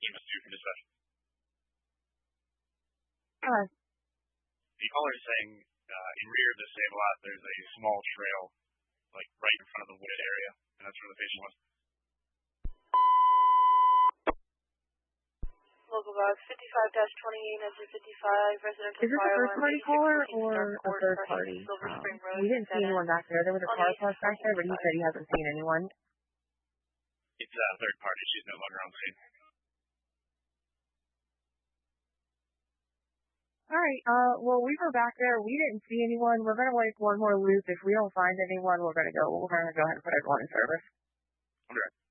Team 2 from dispatch. Hello. The caller is saying in rear of the save lot, there's a small trail, like right in front of the wooded area, and that's where the patient was. Local box 55-28, 55, residential Is this a first-party caller or a third-party? We didn't see anyone back there. There was a car parked back there, but he said he hasn't seen anyone. It's a third party. She's no longer on the scene. All right. Well, we were back there. We didn't see anyone. We're going to wait for one more loop. If we don't find anyone, we're going to go ahead and put everyone in service. Okay.